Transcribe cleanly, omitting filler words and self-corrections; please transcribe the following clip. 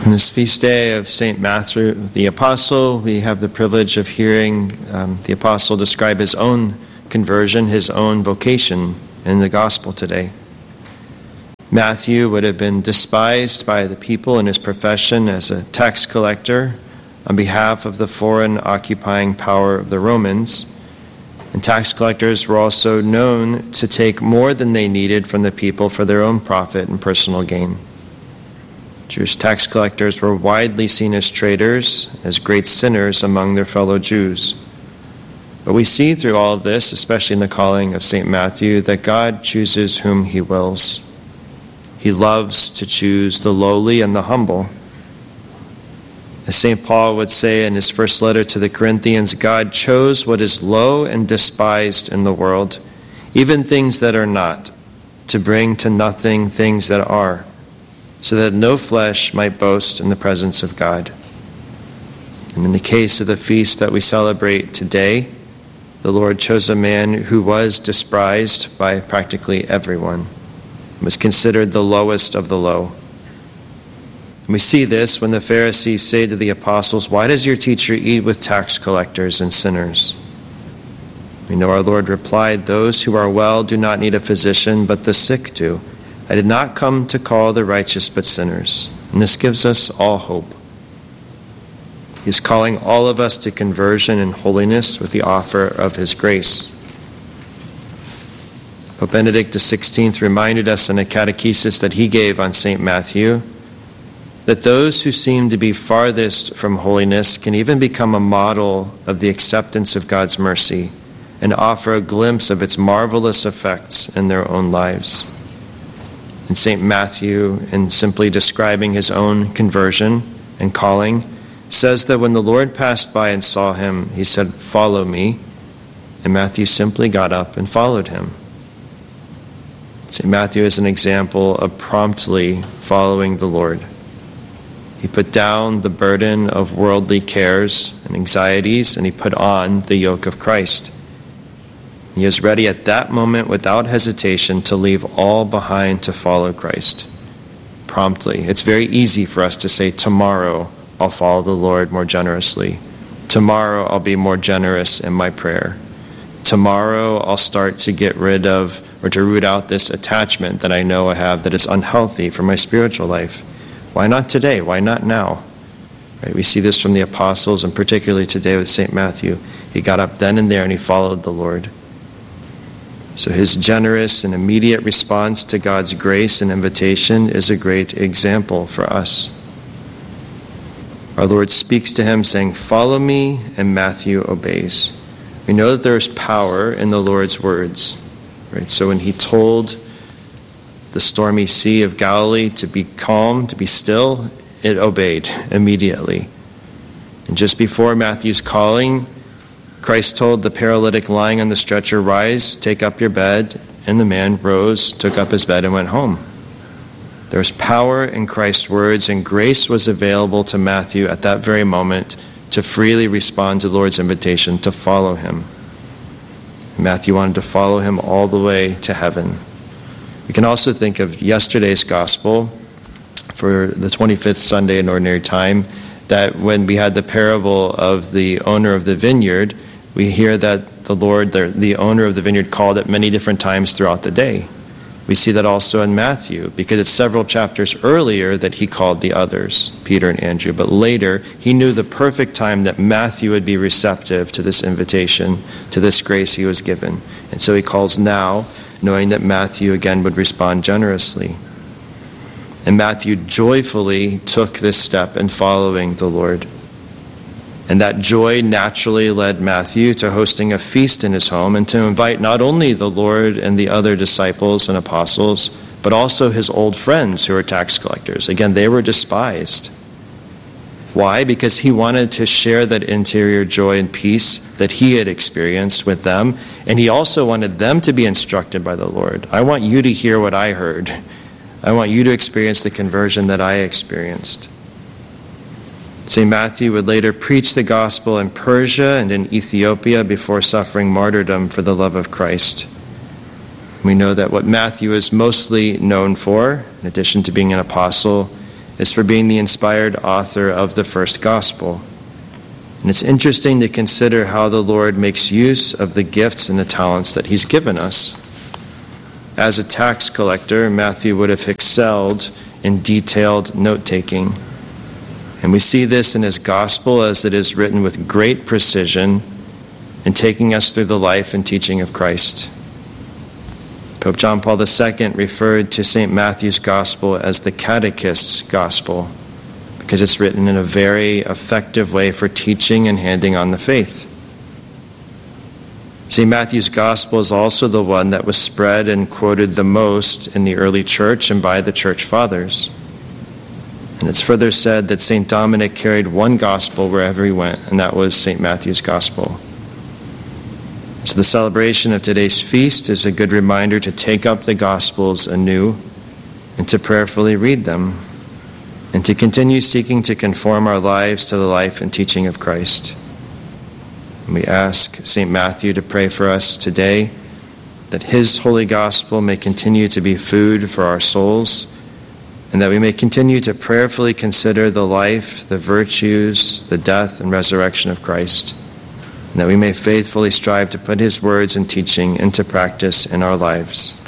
On this feast day of St. Matthew the Apostle, we have the privilege of hearing the Apostle describe his own conversion, his own vocation in the Gospel today. Matthew would have been despised by the people in his profession as a tax collector on behalf of the foreign occupying power of the Romans. And tax collectors were also known to take more than they needed from the people for their own profit and personal gain. Jewish tax collectors were widely seen as traitors, as great sinners among their fellow Jews. But we see through all of this, especially in the calling of St. Matthew, that God chooses whom he wills. He loves to choose the lowly and the humble. As St. Paul would say in his first letter to the Corinthians, God chose what is low and despised in the world, even things that are not, to bring to nothing things that are, so that no flesh might boast in the presence of God. And in the case of the feast that we celebrate today, the Lord chose a man who was despised by practically everyone, was considered the lowest of the low. And we see this when the Pharisees say to the apostles, "Why does your teacher eat with tax collectors and sinners?" We know our Lord replied, "Those who are well do not need a physician, but the sick do. I did not come to call the righteous but sinners." And this gives us all hope. He's calling all of us to conversion and holiness with the offer of his grace. Pope Benedict XVI reminded us in a catechesis that he gave on St. Matthew that those who seem to be farthest from holiness can even become a model of the acceptance of God's mercy and offer a glimpse of its marvelous effects in their own lives. And St. Matthew, in simply describing his own conversion and calling, says that when the Lord passed by and saw him, he said, "Follow me." And Matthew simply got up and followed him. St. Matthew is an example of promptly following the Lord. He put down the burden of worldly cares and anxieties, and he put on the yoke of Christ. He is ready at that moment without hesitation to leave all behind to follow Christ. Promptly. It's very easy for us to say, tomorrow I'll follow the Lord more generously. Tomorrow I'll be more generous in my prayer. Tomorrow I'll start to get rid of or to root out this attachment that I know I have that is unhealthy for my spiritual life. Why not today? Why not now? Right? We see this from the apostles, and particularly today with St. Matthew. He got up then and there and he followed the Lord. So his generous and immediate response to God's grace and invitation is a great example for us. Our Lord speaks to him saying, "Follow me," and Matthew obeys. We know that there is power in the Lord's words. Right? So when he told the stormy sea of Galilee to be calm, to be still, it obeyed immediately. And just before Matthew's calling, Christ told the paralytic lying on the stretcher, "Rise, take up your bed." And the man rose, took up his bed, and went home. There's power in Christ's words, and grace was available to Matthew at that very moment to freely respond to the Lord's invitation to follow him. Matthew wanted to follow him all the way to heaven. We can also think of yesterday's gospel for the 25th Sunday in Ordinary Time, that when we had the parable of the owner of the vineyard, we hear that the Lord, the owner of the vineyard, called at many different times throughout the day. We see that also in Matthew, because it's several chapters earlier that he called the others, Peter and Andrew. But later, he knew the perfect time that Matthew would be receptive to this invitation, to this grace he was given. And so he calls now, knowing that Matthew again would respond generously. And Matthew joyfully took this step in following the Lord. And that joy naturally led Matthew to hosting a feast in his home and to invite not only the Lord and the other disciples and apostles, but also his old friends who were tax collectors. Again, they were despised. Why? Because he wanted to share that interior joy and peace that he had experienced with them, and he also wanted them to be instructed by the Lord. I want you to hear what I heard. I want you to experience the conversion that I experienced. St. Matthew would later preach the gospel in Persia and in Ethiopia before suffering martyrdom for the love of Christ. We know that what Matthew is mostly known for, in addition to being an apostle, is for being the inspired author of the first gospel. And it's interesting to consider how the Lord makes use of the gifts and the talents that he's given us. As a tax collector, Matthew would have excelled in detailed note-taking. And we see this in his gospel as it is written with great precision in taking us through the life and teaching of Christ. Pope John Paul II referred to St. Matthew's gospel as the catechist's gospel because it's written in a very effective way for teaching and handing on the faith. St. Matthew's gospel is also the one that was spread and quoted the most in the early church and by the church fathers. And it's further said that St. Dominic carried one gospel wherever he went, and that was St. Matthew's gospel. So the celebration of today's feast is a good reminder to take up the Gospels anew and to prayerfully read them and to continue seeking to conform our lives to the life and teaching of Christ. And we ask St. Matthew to pray for us today that his holy gospel may continue to be food for our souls and that we may continue to prayerfully consider the life, the virtues, the death, and resurrection of Christ, and that we may faithfully strive to put his words and teaching into practice in our lives.